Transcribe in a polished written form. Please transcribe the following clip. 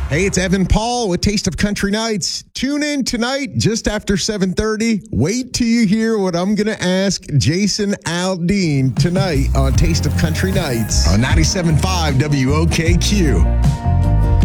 Hey, it's Evan Paul with Taste of Country Nights. Tune in tonight just after 7:30. Wait till you hear what I'm going to ask Jason Aldean tonight on Taste of Country Nights on 97.5 WOKQ.